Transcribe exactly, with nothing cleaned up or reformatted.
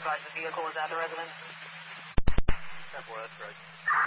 advise the vehicle is at the residence. ten four, that's right.